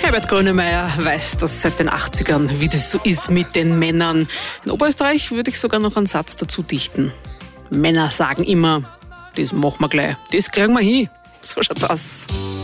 Herbert Grönemeyer weiß das seit den 80ern, wie das so ist mit den Männern. In Oberösterreich würde ich sogar noch einen Satz dazu dichten. Männer sagen immer, das machen wir gleich, das kriegen wir hin. So schaut's aus.